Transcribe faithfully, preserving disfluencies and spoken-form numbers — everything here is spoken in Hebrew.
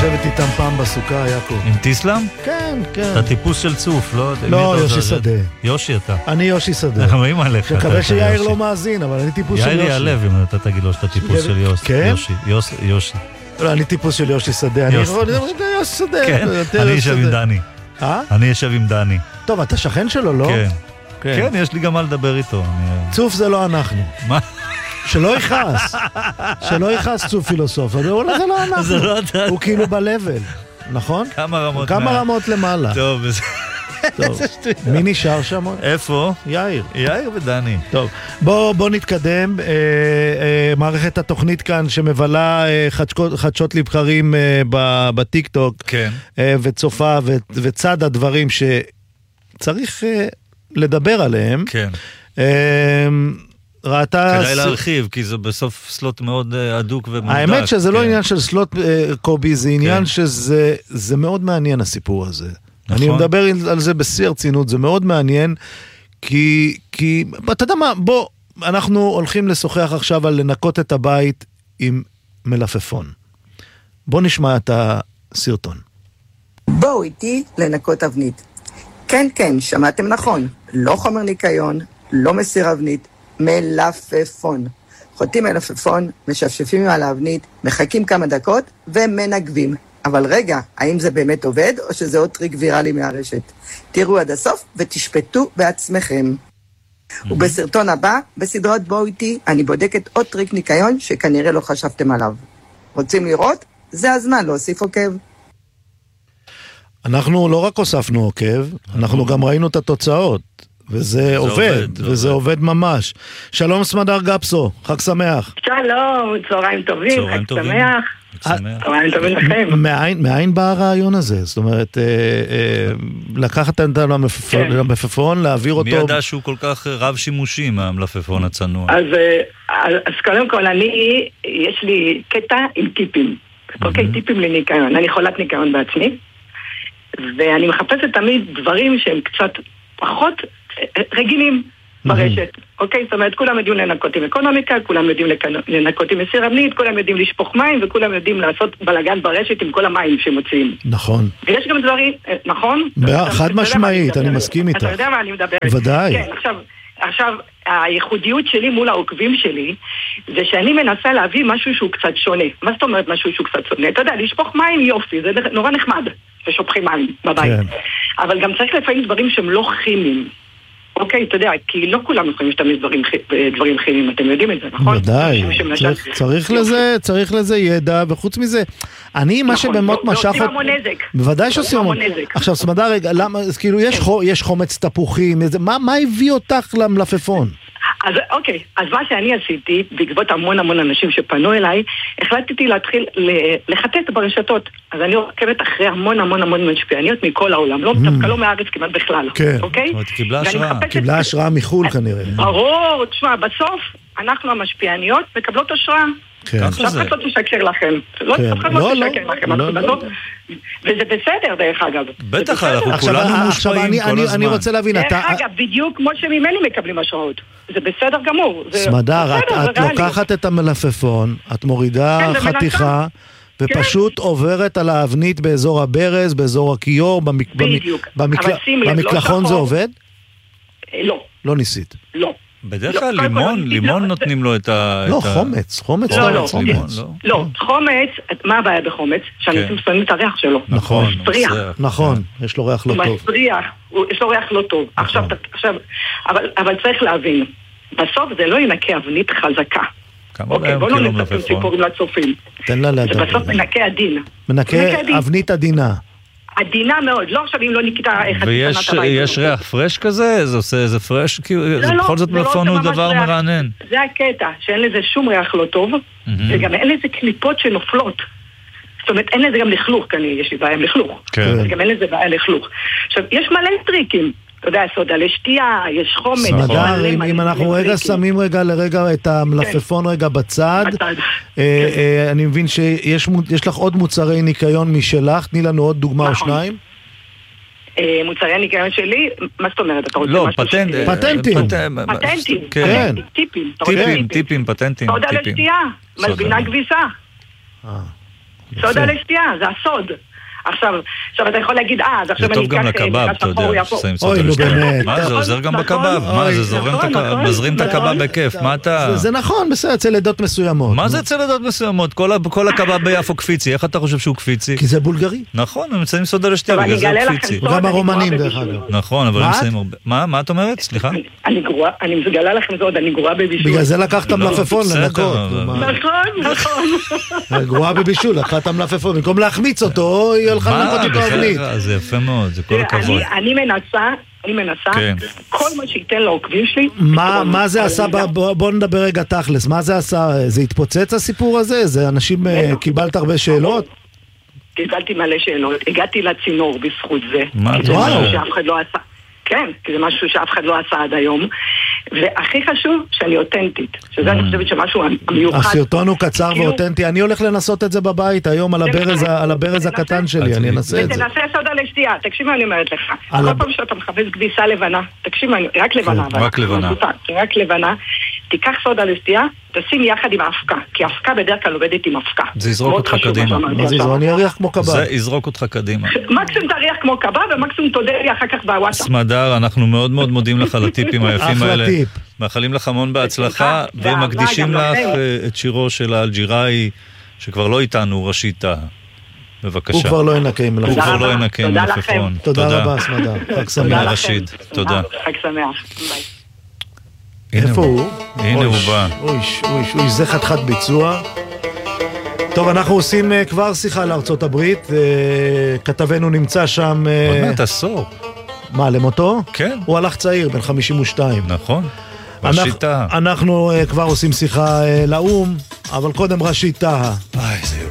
לשבת איתם פעם בסוכה, יעקב. עם טיסלם? כן, כן. אתה טיפוס של צוף, לא? לא, יושי שדה. יושי אתה. אני יושי שדה. אנחנו רואים עליך. מקווה שיאיר לא מאזין, אבל אני טיפוס של יושי. יאיר יעלב אם אתה תגיד לו שאתה טיפוס של יושי. כן? יושי. לא, אני טיפוס של יושי שדה. אני יושי שדה. כן, אני יושב עם דני. אה? אני יושב עם דני. טוב, אתה שכן שלו, לא? כן. כן, יש לי גם מה לדבר איתו. צוף זה לא אנחנו. מה? שלא יכעס. שלא יכעס צוף פילוסוף. אבל אולי זה לא אנחנו. זה לא אתה. הוא כאילו ב-level, נכון? כמה רמות. כמה רמות למעלה. טוב, טוב. מי נשאר שם? איפה? יאיר. יאיר ודני. טוב, בוא, בוא נתקדם. אה, אה, מערכת התוכנית כאן שמבלה אה, חדשות, חדשות לבחרים אה, בטיק טוק. כן. אה, וצופה ו, וצד הדברים שצריך אה, לדבר עליהם. כן. אה, ראתה... כדאי להרחיב, כי זה בסוף סלוט מאוד עדוק ומודק. האמת שזה לא עניין של סלוט קובי, זה עניין שזה מאוד מעניין הסיפור הזה. אני מדבר על זה בשיא הרצינות, זה מאוד מעניין, כי, כי, אתה יודע מה, בוא, אנחנו הולכים לשוחח עכשיו על לנקות את הבית עם מלפפון. בוא נשמע את הסרטון. בואו איתי לנקות אבנית. כן, כן, שמעתם נכון. לא חומר ניקיון, לא מסיר אבנית, מלפפון. חוטים מלפפון, משפשפים על האבנית, מחכים כמה דקות ומנגבים. אבל רגע, האם זה באמת עובד או שזה עוד טריק ויראלי מהרשת? תראו עד הסוף ותשפטו בעצמכם. Mm-hmm. ובסרטון הבא, בסדרות בואו איתי, אני בודקת עוד טריק ניקיון שכנראה לא חשבתם עליו. רוצים לראות? זה הזמן להוסיף עוקב. אנחנו לא רק הוספנו עוקב, אנחנו גם ראינו את התוצאות. וזה עובד, וזה עובד ממש. שלום סמדר גפסו, חג שמח. שלום, צהריים טובים, חג שמח. צהריים טובים לכם. מאין בא הרעיון הזה? זאת אומרת, לקחת את המלפפון, להעביר אותו... מי ידע שהוא כל כך רב שימושים, המלפפון הצנוע? אז קודם כל, אני, יש לי קטע עם טיפים. אוקיי, טיפים לניקיון. אני חולת ניקיון בעצמי, ואני מחפשת תמיד דברים שהם קצת פחות רגילים ברשת. אוקיי, זאת אומרת, כולם יודעים לנקות עם אקונומיקה, כולם יודעים לנקות עם מסיר אבנית, כולם יודעים לשפוך מים, וכולם יודעים לעשות בלגן ברשת עם כל המים שמוציאים. נכון. ויש גם דברים, נכון? חד משמעית, אני מסכים איתך. אתה יודע מה אני מדברת. ודאי. כן, עכשיו, עכשיו, הייחודיות שלי מול העוקבים שלי, זה שאני מנסה להביא משהו שהוא קצת שונה. מה זאת אומרת משהו שהוא קצת שונה? אתה יודע, לשפוך מים יופי, זה נורא נחמד, ששופכים מים בבית. אבל גם צריך לפעמים דברים שהם לא כימיים. אוקיי, אתה יודע, כי לא כולם יכולים להשתמש בדברים כימיים, אתם יודעים את זה, נכון? ודאי, צריך לזה, צריך לזה ידע, וחוץ מזה, אני מה שבאמת משך... ועושים המון נזק. בוודאי שעושים המון נזק. עכשיו, סמדר, רגע, למה, כאילו, יש חומץ תפוחים, מה הביא אותך למלפפון? אז אוקיי, אז מה שאני עשיתי, בעקבות המון המון אנשים שפנו אליי, החלטתי להתחיל לחטט ברשתות. אז אני עוקבת אחרי המון המון המון משפיעניות מכל העולם, לא דווקא לא מהארץ כמעט בכלל. כן, אוקיי? קיבלה השראה. קיבלה השראה מחול כנראה. ברור, תשמע, בסוף אנחנו המשפיעניות מקבלות השראה. אף אחד לא תשקר לכם. אף אחד לא תשקר לכם. וזה בסדר, דרך אגב. בטח, אנחנו כולנו מושפעים כל הזמן. אני רוצה להבין, דרך אגב, בדיוק כמו שממני מקבלים השראות. זה בסדר גמור. סמדר, את לוקחת את המלפפון, את מורידה חתיכה, ופשוט עוברת על האבנית באזור הברז, באזור הכיור, במקלחון זה עובד? לא. לא ניסית? לא. בדרך כלל לימון, לימון נותנים לו את ה... לא, חומץ, חומץ. לא, לא, לא, חומץ, מה הבעיה בחומץ? שאנשים שמים את הריח שלו. נכון, נכון, יש לו ריח לא טוב. הוא מסריח, יש לו ריח לא טוב. עכשיו, אבל צריך להבין, בסוף זה לא ינקה אבנית חזקה. אוקיי, בוא לא נספר סיפורים לצופים. תן לה לדבר. זה בסוף מנקה עדין. מנקה אבנית עדינה. עדינה מאוד, לא עכשיו אם לא נקטע ויש ריח פרש כזה? זה עושה איזה פרש? בכל זאת מלפפון הוא דבר מרענן. זה הקטע, שאין לזה שום ריח לא טוב, וגם אין לזה קליפות שנופלות. זאת אומרת, אין לזה גם לכלוך, כי יש לי בעיה עם לכלוך. גם אין לזה בעיה לכלוך. עכשיו, יש מלא טריקים. אתה יודע, סודה לשתייה, יש חומץ. סמדר, אם אנחנו רגע שמים רגע לרגע את המלפפון רגע בצד, אני מבין שיש לך עוד מוצרי ניקיון משלך, תני לנו עוד דוגמה או שניים. מוצרי ניקיון שלי, מה זאת אומרת? לא, פטנט. פטנטים. פטנטים, כן. טיפים. טיפים, טיפים, פטנטים. סודה לשתייה, מלבינה כביסה. סודה לשתייה, זה הסוד. עכשיו, עכשיו אתה יכול להגיד, אה, אז עכשיו אני אקח... זה טוב גם לקבב, אתה יודע, ששמים סודה לשתייה. מה, זה עוזר גם בקבב? מה, זה מזרים את הקבב בכיף, מה אתה... זה נכון, בסדר, אצל לידות מסוימות. מה זה אצל לידות מסוימות? כל הקבב ביפו קפיצי, איך אתה חושב שהוא קפיצי? כי זה בולגרי. נכון, הם מצאים סודה לשתייה, בגלל זה הוא קפיצי. גם הרומנים, דרך אגב. נכון, אבל הם מצאים הרבה... מה, מה את אומרת? סליחה? אני מגלה לכם זאת, אני גרועה בבישול. בגלל זה לקחת מלפפון לנקות. נכון, נכון. גרועה בבישול, לקחת מלפפון. במקום להחמיץ אותו, יהיה לך לנקות אותו אבנית. זה יפה מאוד, זה כל הכבוד. אני מנסה, אני מנסה, כל מה שייתן לעוקבים שלי. מה זה עשה, בוא נדבר רגע תכלס, מה זה עשה? זה התפוצץ הסיפור הזה? זה אנשים, קיבלת הרבה שאלות? קיבלתי מלא שאלות, הגעתי לצינור בזכות זה. מה זה משהו שאף אחד לא עשה. כן, כי זה משהו שאף אחד לא עשה עד היום. והכי חשוב שאני אותנטית, שזה אני חושבת שמשהו מיוחד. הסרטון הוא קצר ואותנטי, אני הולך לנסות את זה בבית היום על הברז הקטן שלי, אני אנסה את זה. ותנסה סודה לשתייה, תקשיב מה אני אומרת לך. כל פעם שאתה מחפש כביסה לבנה, תקשיב, רק לבנה. רק לבנה. רק לבנה. תיקח סודה לשתייה, תשים יחד עם האפקה, כי האפקה בדרך כלל עובדת עם האפקה. זה יזרוק אותך קדימה. מה זה יזרוק? אני אריח כמו קבב. זה יזרוק אותך קדימה. מקסימום תריח כמו קבב, ומקסימום תודה לי אחר כך בוואטסאפ. סמדר, אנחנו מאוד מאוד מודים לך על הטיפים היפים האלה. מאחלים לך המון בהצלחה, ומקדישים לך את שירו של האלג'יראי, שכבר לא איתנו, ראשיתה. בבקשה. הוא כבר לא ינקה עם מלפפון. הוא כבר לא ינקה עם מלפפון. תודה רבה, סמדר. חג שמח. רשיד, תודה. חג שמח. ביי. איפה הוא? הנה הוא בא. אוי, אוי, אוי, זה חתיכת ביצוע. טוב, אנחנו עושים כבר שיחה לארצות הברית. כתבנו נמצא שם... עוד מעט עשור. מה, למותו? כן. הוא הלך צעיר, בן חמישים ושתיים. נכון. ראשיתה. אנחנו כבר עושים שיחה לאום, אבל קודם ראשיתה. איי, זה